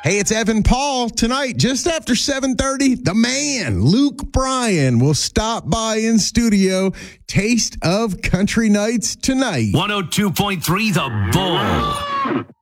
Hey, it's Evan Paul. Tonight, just after 7:30, the man, Luke Bryan, will stop by in studio. Taste of Country Nights tonight. 102.3 The Bull.